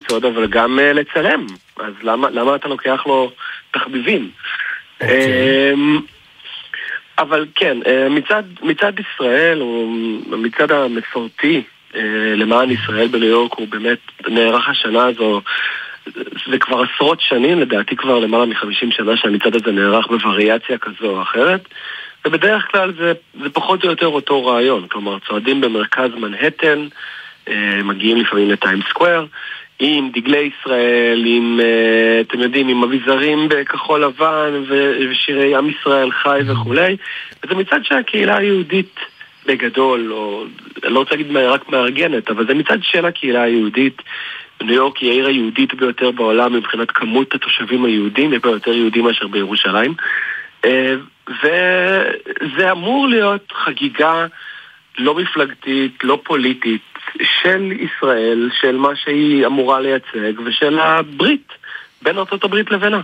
לצעוד, אבל גם לצלם. אז למה אתה לוקח לו תחביבים? אבל כן, מצד ישראל, או מצד המסורתי למען ישראל בניו יורק, הוא באמת נערך השנה הזו, זה כבר עשרות שנים, לדעתי כבר למעלה מ-50 שנה שהמצעד הזה נערך בווריאציה כזו או אחרת, ובדרך כלל זה פחות או יותר אותו רעיון, כלומר צועדים במרכז מנהטן, מגיעים לפעמים לטיים סקוואר, עם דגלי ישראל, עם, אתם יודעים, עם אביזרים בכחול לבן ושירי עם ישראל חי וכולי, וזה מצד שהקהילה היהודית בגדול, או אני לא רוצה להגיד רק מארגנת, אבל זה מצד של הקהילה היהודית. ניו יורק היא העיר היהודית ביותר בעולם מבחינת כמות התושבים היהודים, יש בה יותר יהודים מאשר בירושלים, וזה אמור להיות חגיגה לא מפלגתית, לא פוליטית, של ישראל, של מה שהיא אמורה לייצג, ושל הברית, בין ארצות הברית לבינה.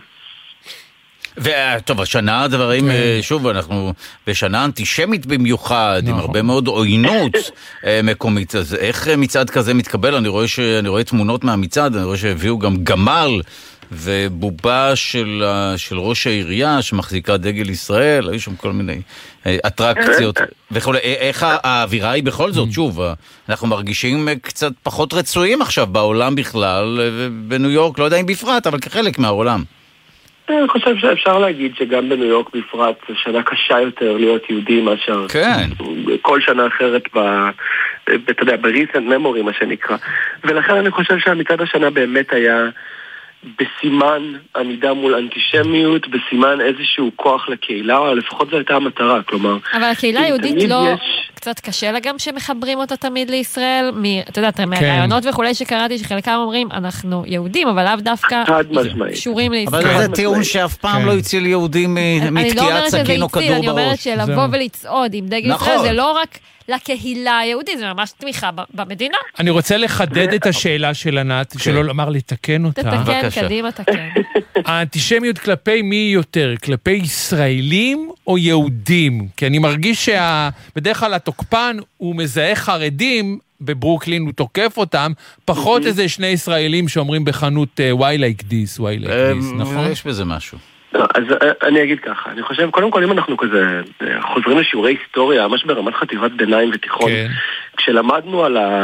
וטוב, השנה הדברים, שוב, אנחנו בשנה אנטישמית במיוחד, עם הרבה מאוד עוינות מקומית, אז איך מצעד כזה מתקבל? אני רואה תמונות מהמצעד, אני רואה שהביאו גם גמל ובובה של ראש העירייה שמחזיקה דגל ישראל, היו שם כל מיני אטרקציות וכו'. איך האווירה היא בכל זאת? שוב, אנחנו מרגישים קצת פחות רצויים עכשיו בעולם בכלל, ובניו יורק, לא יודע אם בפרט, אבל כחלק מהעולם. אני חושב שאפשר להגיד שגם בניו יורק בפרט זה שנה קשה יותר להיות יהודי מאשר כל שנה אחרת אתה יודע, ב-recent memory מה שנקרא. ולכן אני חושב שהמצעד השנה באמת היה בסימן עמידה מול אנטישמיות, בסימן איזשהו כוח לקהילה, או לפחות זו הייתה המטרה, כלומר. אבל הקהילה היהודית לא קצת קשה לה גם שמחברים אותה תמיד לישראל, אתה יודע, מהרעיונות וכולי שקראתי, שחלקם אומרים, אנחנו יהודים, אבל לאו דווקא קשורים לישראל. אבל זה טיעון שאף פעם לא הציל יהודים מתקיעת סכין או כדור בראש. אני אומרת שלבוא ולצעוד עם דגל ישראל, זה לא רק לקהילה היהודית, זה ממש תמיכה במדינה. אני רוצה לחדד את השאלה של ענת, שלא לומר לתקן אותה. תתקן, קדימה, תקן. האנטישמיות כלפי מי יותר? כלפי ישראלים או יהודים? כי אני מרגיש שבדרך כלל התוקפן הוא מזהה חרדים, בברוקלין הוא תוקף אותם, פחות איזה שני ישראלים שאומרים בחנות why like this, נכון? יש בזה משהו. אז אני אגיד ככה, אני חושב, קודם כל אם אנחנו כזה חוזרים לשיעורי היסטוריה, ממש ברמת חטיבת ביניים ותיכון, כשלמדנו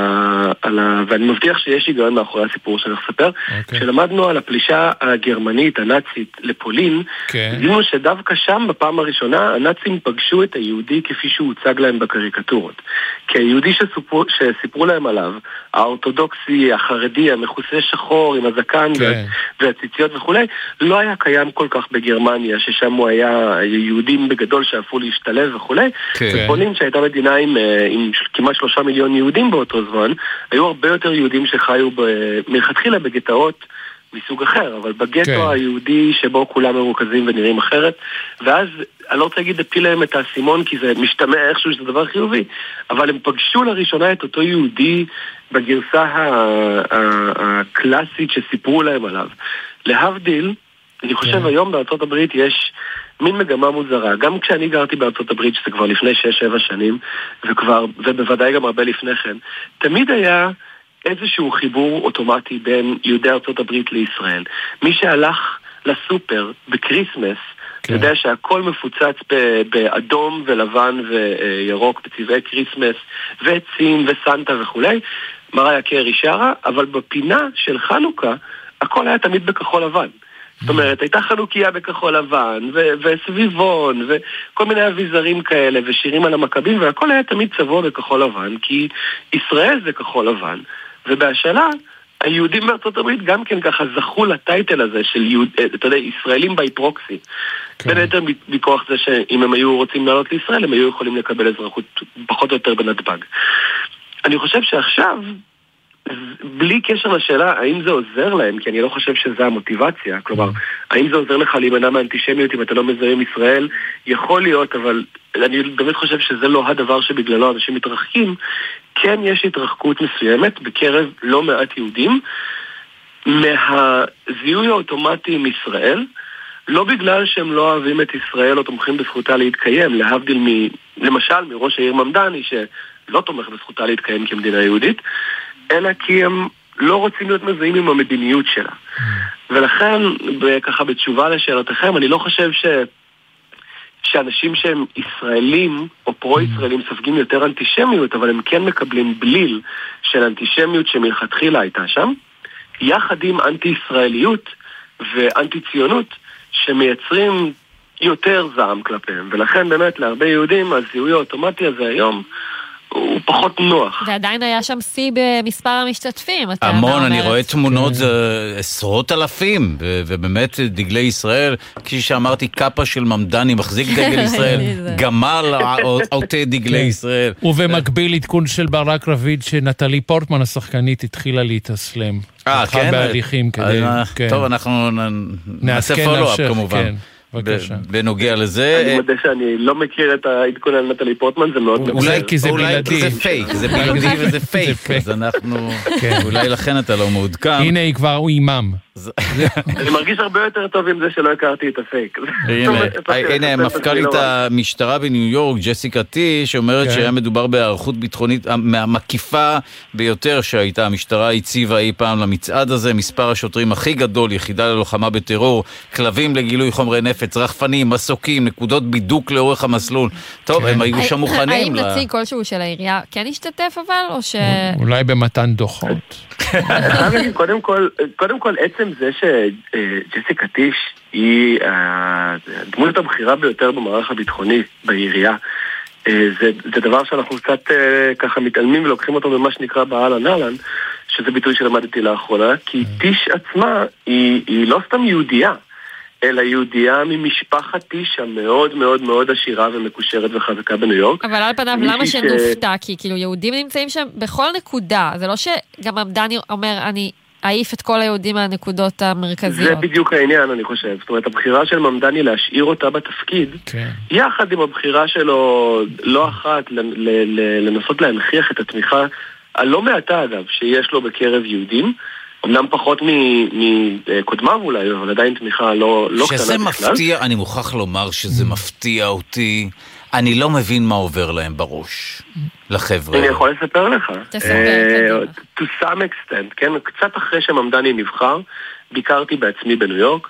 ואני מבטיח שיש היגיון מאחורי הסיפור שאני אספר, כשלמדנו על הפלישה הגרמנית, הנאצית, לפולין, גילינו שדווקא שם בפעם הראשונה, הנאצים פגשו את היהודי כפי שהוא הוצג להם בקריקטורות. כי היהודי שסיפרו להם עליו, האורתודוקסי, החרדי, המכוסה שחור, עם הזקן והציציות וכו', לא היה קיים כל כך בגרמניה, ששם הוא היה יהודים בגדול שאפו להשתלב וכו'. בפולין שהייתה מדינה עם כמעט 3 מיליון יהודים באותו זמן, היו הרבה יותר יהודים שחיו מלכתחילה בגטאות מסוג אחר, אבל בגטו היהודי שבו כולם מרוכזים ונראים אחרת, ואז אני לא רוצה להגיד הפיל להם את הסימון, כי זה משתמע איכשהו שזה דבר חיובי, אבל הם פגשו לראשונה את אותו יהודי בגרסה הקלאסית שסיפרו להם עליו. להבדיל, אני חושב היום בארצות הברית יש מין מגמה מוזרה, גם כשאני גרתי בארצות הברית, שזה כבר לפני 6-7 שנים, ובוודאי גם הרבה לפני כן, תמיד היה איזשהו חיבור אוטומטי בין יהודי ארצות הברית לישראל. מי שהלך לסופר בקריסמס, יודע שהכל מפוצץ באדום ולבן וירוק בצבעי קריסמס, ועצים וסנטה וכולי, מריה קרי שרה, אבל בפינה של חנוכה, הכל היה תמיד בכחול לבן. זאת אומרת, הייתה חנוכיה בכחול לבן, וסביבון, וכל מיני אביזרים כאלה, ושירים על המכבים, והכל היה תמיד צבוע בכחול לבן, כי ישראל זה כחול לבן. ובהשאלה, היהודים בארצות הברית גם כן ככה זכו לטייטל הזה של אתה יודע, ישראלים בי פרוקסי. בין היתר מכוח זה שאם הם היו רוצים לעלות לישראל, הם היו יכולים לקבל אזרחות פחות או יותר בנתב"ג. אני חושב שעכשיו, בלי קשר לשאלה האם זה עוזר להם, כי אני לא חושב שזה המוטיבציה, כלומר, האם זה עוזר לך להימנע מאנטישמיות אם אתה לא מזהה עם ישראל, יכול להיות, אבל אני באמת חושב שזה לא הדבר שבגללו אנשים מתרחקים. כן יש התרחקות מסוימת בקרב לא מעט יהודים מהזיהוי האוטומטי עם ישראל, לא בגלל שהם לא אוהבים את ישראל או תומכים בזכותה להתקיים, להבדיל למשל מראש העיר ממדני שלא תומך בזכותה להתקיים כמדינה יהודית, אלא כי הם לא רוצים להיות מזהים עם המדיניות שלה. ולכן, ככה בתשובה לשאלתכם, אני לא חושב שאנשים שהם ישראלים או פרו-ישראלים סופגים יותר אנטישמיות, אבל הם כן מקבלים בליל של אנטישמיות שמלכתחילה הייתה שם, יחד עם אנטי-ישראליות ואנטי-ציונות שמייצרים יותר זעם כלפיהם. ולכן באמת להרבה יהודים הזיהוי האוטומטי הזה היום הוא פחות נוח. ועדיין היה שם שיא במספר המשתתפים. המון, אני רואה תמונות, זה עשרות אלפים, ובאמת דגלי ישראל, כפי שאמרתי, קאפה של ממדני, מחזיק דגל ישראל, גמל עוטה דגלי ישראל. ובמקביל עדכון של ברק רביד, שנטלי פורטמן השחקנית התחילה להתאסלם. כן? בהליכים כדי... טוב, אנחנו נעשה פולו-אפ כמובן. בנוגע לזה. אני מודה שאני לא מכיר את העדכון על נטלי פורטמן, זה מאוד מבשר. אולי כי זה בלעדי. זה פייק, זה בלעדי וזה פייק, אז אנחנו, אולי לכן אתה לא מעודכן. הנה היא כבר, הוא אימאם. אני מרגיש הרבה יותר טוב עם זה שלא הכרתי את הפייק. הנה, מפכ"לית המשטרה בניו יורק, ג'סיקה טי, שאומרת שהיה מדובר בהיערכות ביטחונית מהמקיפה ביותר שהייתה המשטרה הציבה אי פעם למצעד הזה, מספר השוטרים הכי גדול, יחידה ללוחמה בטרור, כלבים לגילוי חומרי נפץ, רחפנים, מסוקים, נקודות בידוק לאורך המסלול. טוב, הם היו שם מוכנים. האם נציג כלשהו של העירייה כן השתתף אבל, או ש... אולי במתן דוחות. קודם כל, עצם זה שג'סיקה טיש היא הדמות הבכירה ביותר במערך הביטחוני בעירייה, זה דבר שאנחנו קצת ככה מתעלמים ולוקחים אותו במה שנקרא באהלן אהלן, שזה ביטוי שלמדתי לאחרונה, כי טיש עצמה היא לא סתם יהודייה, אלא יהודייה ממשפחת טיש המאוד מאוד מאוד עשירה ומקושרת וחזקה בניו יורק. אבל על פניו למה שנופתע? כי כאילו יהודים נמצאים שם בכל נקודה, זה לא שגם עמדני אומר אני אעיף את כל היהודים מהנקודות המרכזיות. זה בדיוק העניין, אני חושב. זאת אומרת, הבחירה של ממדני להשאיר אותה בתפקיד, יחד עם הבחירה שלו, לא אחת, לנסות להנכיח את התמיכה הלא מעטה, אגב, שיש לו בקרב יהודים, אמנם פחות מקודמיו אולי, אבל עדיין תמיכה לא קטנה בכלל. שזה מפתיע, אני מוכרח לומר שזה מפתיע אותי. אני לא מבין מה עובר להם בראש, לחבר'ה. אני יכול לספר לך. תספר. To some extent, כן? קצת אחרי שממדני נבחר, ביקרתי בעצמי בניו יורק,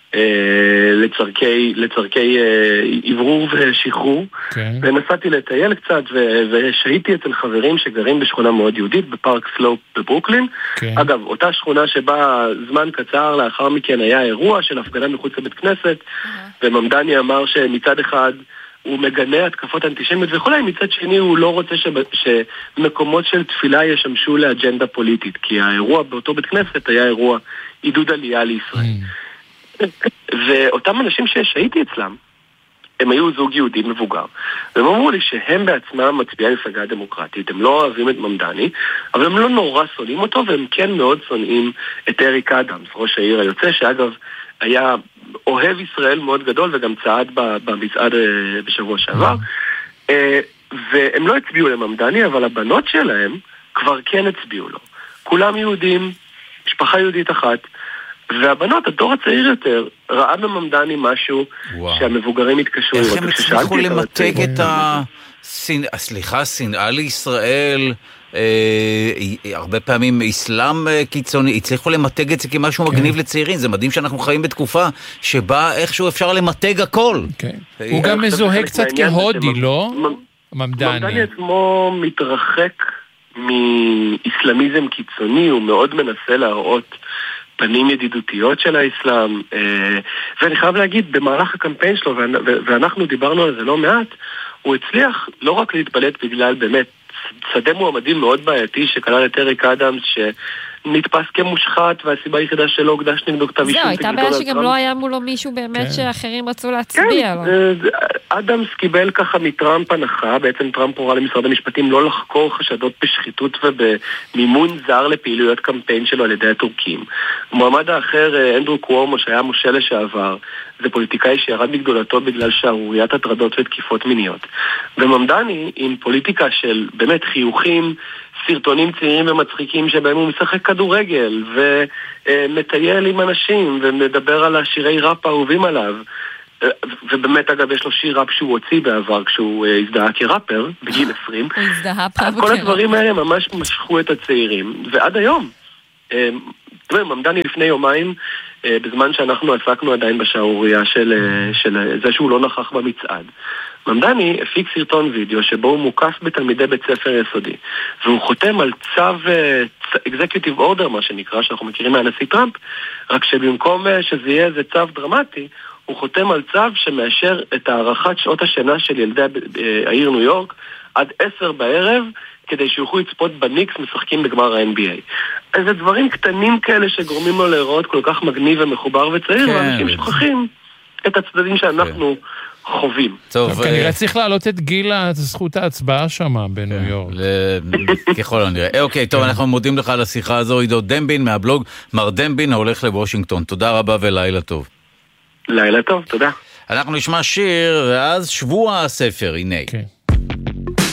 לצרכי עברור ושחרור, ונסעתי לטייל קצת, ושהיתי אצל חברים שגרים בשכונה מאוד יהודית, בפארק סלופ בברוקלין. אגב, אותה שכונה שבה זמן קצר לאחר מכן היה אירוע של הפגנה מחוץ לבית כנסת, וממדני אמר שמצד אחד הוא מגנה התקפות אנטישמיות וכולי, מצד שני הוא לא רוצה שמקומות של תפילה ישמשו לאג'נדה פוליטית, כי האירוע באותו בית כנסת היה אירוע עידוד עלייה לישראל. ואותם אנשים שהייתי אצלם, הם היו זוג יהודי מבוגר, והם אמרו לי שהם בעצמם מצביעי מפלגה דמוקרטית, הם לא אוהבים את ממדני, אבל הם לא נורא שונאים אותו, והם כן מאוד שונאים את אריק אדמס, ראש העיר היוצא, שאגב היה אוהב ישראל מאוד גדול, וגם צעד במצעד בשבוע שעבר, והם לא הצביעו לממדני, אבל הבנות שלהם כבר כן הצביעו לו. כולם יהודים, משפחה יהודית אחת, והבנות, הדור הצעיר יותר, ראה בממדני משהו שהמבוגרים התקשרו. איך הם הצליחו למתג את השנאה לישראל, הרבה פעמים אסלאם קיצוני, הצליחו למתג את זה כמשהו מגניב לצעירים. זה מדהים שאנחנו חיים בתקופה שבה איכשהו אפשר למתג הכל. הוא גם מזוהה קצת כהודי, לא? ממדני עצמו מתרחק מאסלאמיזם קיצוני, הוא מאוד מנסה להראות פנים ידידותיות של האסלאם, ואני חייב להגיד, במהלך הקמפיין שלו, ואנחנו דיברנו על זה לא מעט, הוא הצליח לא רק להתבלט בגלל באמת שדה מועמדים מאוד בעייתי שכלל את אריק אדמס, שנתפס כמושחת, והסיבה היחידה שלא הוקדש נגדו כתב אישום. זהו, הייתה בעיה שגם לא היה מולו מישהו באמת שאחרים רצו להצביע לו. אדמס קיבל ככה מטראמפ הנחה, בעצם טראמפ הורה למשרד המשפטים לא לחקור חשדות בשחיתות ובמימון זר לפעילויות קמפיין שלו על ידי הטורקים. המועמד האחר, אנדרו קוומו, שהיה מושל לשעבר, זה פוליטיקאי שירד מגדולתו בגלל שערוריית הטרדות ותקיפות מיניות. וממדני, עם פוליטיקה של באמת חיוכים, סרטונים צעירים ומצחיקים שבהם הוא משחק כדורגל ומטייל עם אנשים ומדבר על השירי ראפ האהובים עליו, ובאמת אגב יש לו שיר ראפ שהוא הוציא בעבר כשהוא הזדהה כראפר בגיל 20. הוא הזדהה פעם. כל הדברים האלה ממש משכו את הצעירים, ועד היום ממדני לפני יומיים, בזמן שאנחנו עסקנו עדיין בשערוריה של זה שהוא לא נכח במצעד. ממדני הפיק סרטון וידאו שבו הוא מוקף בתלמידי בית ספר יסודי, והוא חותם על צו executive order, מה שנקרא, שאנחנו מכירים מהנשיא טראמפ, רק שבמקום שזה יהיה איזה צו דרמטי, הוא חותם על צו שמאשר את הארכת שעות השינה של ילדי העיר ניו יורק עד 10 בערב, כדי שיוכלו לצפות בניקס משחקים בגמר ה-NBA. אז זה דברים קטנים כאלה שגורמים לו להיראות כל כך מגניב ומחובר וצעיר, ואנשים שוכחים את הצדדים שאנחנו חווים. טוב, כנראה צריך להעלות את גיל זכות ההצבעה שם בניו יורק. ככל הנראה. אוקיי, טוב, אנחנו מודים לך על השיחה הזו. עידו דמבין מהבלוג מר דמבין ההולך לוושינגטון. תודה רבה ולילה טוב. לילה טוב, תודה. אנחנו נשמע שיר, ואז שבוע הספר, הנה.